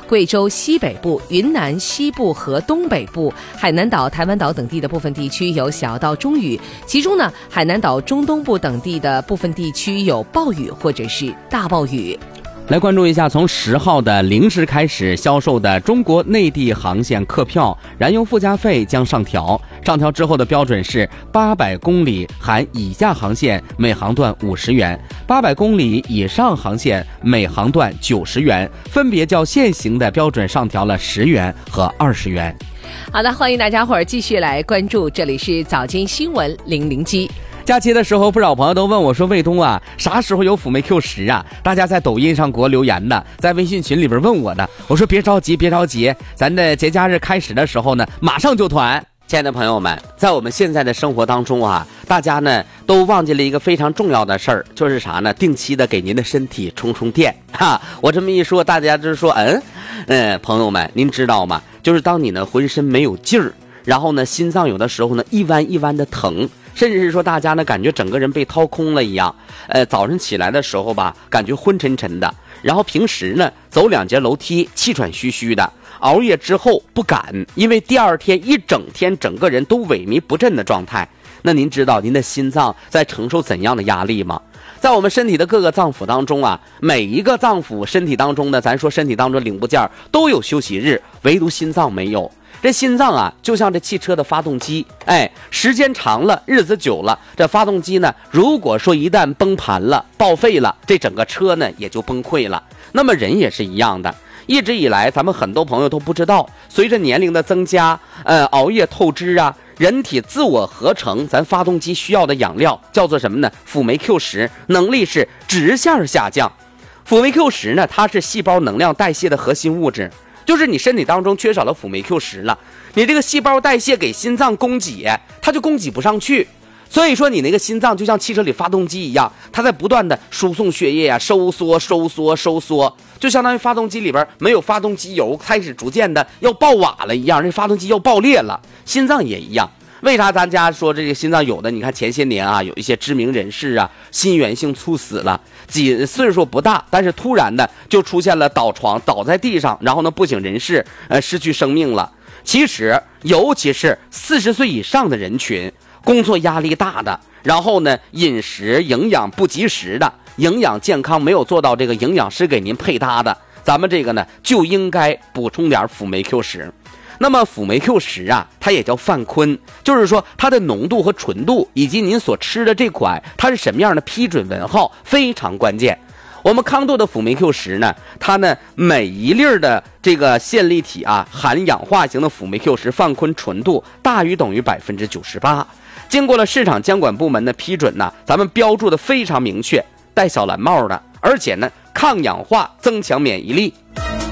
贵州西北部、云南西部和东北部、海南岛、台湾岛等地的部分地区有小到中雨，其中呢，海南岛中东部等地的部分地区有暴雨或者是大暴雨。 来关注一下，从10号的0时开始销售的中国内地航线客票，燃油附加费将上调。上调之后的标准是800公里含以下航线每航段50元，800公里以上航线每航段90元，分别较现行的标准上调了10元和20元。 好的，欢迎大家伙儿继续来关注，这里是早间新闻007机。 假期的时候，不少朋友都问我说：“卫东啊，啥时候有辅酶 Q10啊？”大家在抖音上给我留言的，在微信群里边问我的。我说别着急，别着急，咱的节假日开始的时候呢，马上就团。亲爱的朋友们，在我们现在的生活当中啊，大家呢都忘记了一个非常重要的事儿，就是啥呢？定期的给您的身体充充电哈。我这么一说，大家就是说，朋友们，您知道吗？就是当你呢浑身没有劲儿，然后呢心脏有的时候呢一弯一弯的疼。甚至是说大家呢感觉整个人被掏空了一样，早晨起来的时候吧，感觉昏沉沉的，然后平时呢走2节楼梯气喘吁吁的，熬夜之后不敢，因为第二天一整天整个人都萎靡不振的状态。那您知道您的心脏在承受怎样的压力吗？在我们身体的各个脏腑当中啊，每一个脏腑身体当中呢，咱说身体当中零部件都有休息日，唯独心脏没有。这心脏啊，就像这汽车的发动机，时间长了，日子久了，这发动机呢，如果说一旦崩盘了、报废了，这整个车呢也就崩溃了。那么人也是一样的，一直以来，咱们很多朋友都不知道，随着年龄的增加，熬夜透支啊，人体自我合成咱发动机需要的养料叫做什么呢？辅酶 Q10，能力是直线下降。辅酶 Q10呢，它是细胞能量代谢的核心物质。就是你身体当中缺少了辅酶 Q10了，你这个细胞代谢给心脏供给，它就供给不上去。所以说你那个心脏就像汽车里发动机一样，它在不断的输送血液啊，收缩，就相当于发动机里边没有发动机油，开始逐渐的要爆瓦了一样，这发动机要爆裂了。心脏也一样。为啥咱家说这个心脏有的？你看前些年啊，有一些知名人士啊，心源性猝死了，岁数不大，但是突然的就出现了倒在地上，然后呢不省人事，失去生命了。其实，尤其是40岁以上的人群，工作压力大的，然后呢饮食营养不及时的，营养健康没有做到这个营养师给您配搭的，咱们这个呢就应该补充点辅酶 Q10。那么辅酶 Q10啊，它也叫泛醌，就是说它的浓度和纯度以及您所吃的这款它是什么样的批准文号非常关键。我们康度的辅酶 Q10呢，它呢每一粒的这个线粒体啊，含氧化型的辅酶 Q10泛醌纯度大于等于98%。经过了市场监管部门的批准呢，咱们标注的非常明确，带小蓝帽的，而且呢抗氧化，增强免疫力。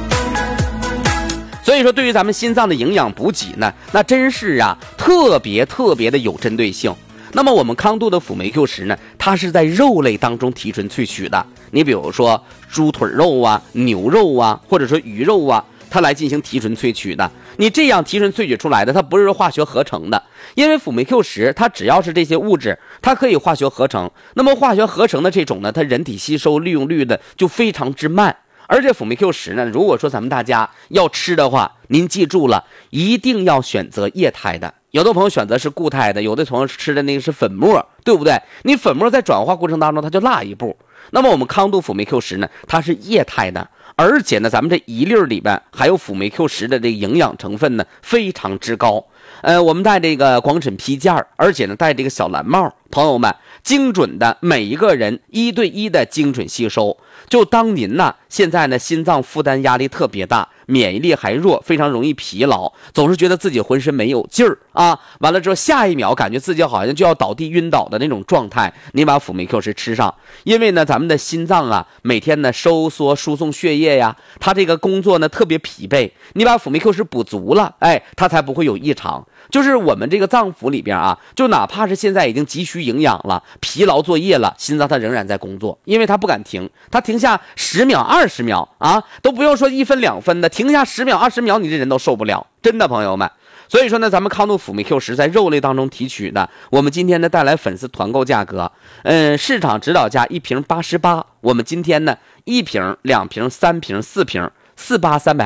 所以说对于咱们心脏的营养补给呢，那真是啊特别的有针对性。那么我们康度的辅酶 Q10呢，它是在肉类当中提纯萃取的。你比如说猪腿肉啊、牛肉啊，或者说鱼肉啊，它来进行提纯萃取的。你这样提纯萃取出来的，它不是化学合成的，因为辅酶 Q10它只要是这些物质，它可以化学合成。那么化学合成的这种呢，它人体吸收利用率的就非常之慢。而且辅酶 Q10呢，如果说咱们大家要吃的话，您记住了，一定要选择液态的。有的朋友选择是固态的，有的朋友吃的那个是粉末，对不对？你粉末在转化过程当中它就落一步。那么我们康度辅酶 Q10呢，它是液态的，而且呢咱们这一粒里边还有辅酶 Q10的这个营养成分呢非常之高。我们戴这个广诊披件，而且呢戴这个小蓝帽，朋友们，精准的每一个人1对1的精准吸收。就当您呢现在呢心脏负担压力特别大，免疫力还弱，非常容易疲劳，总是觉得自己浑身没有劲儿啊，完了之后下一秒感觉自己好像就要倒地晕倒的那种状态，你把辅酶 Q10吃上。因为呢咱们的心脏啊每天呢收缩输送血液呀，它这个工作呢特别疲惫，你把辅酶 Q10补足了，它才不会有异常。就是我们这个脏腑里边啊，就哪怕是现在已经急需营养了，疲劳作业了，心脏它仍然在工作，因为它不敢停，它停下10秒20秒啊，都不用说1分2分的，停下10秒20秒，你这人都受不了，真的朋友们。所以说呢，咱们康度辅酶 Q10在肉类当中提取的，我们今天呢带来粉丝团购价格，市场指导价1瓶88，我们今天呢1瓶2瓶3瓶4瓶48320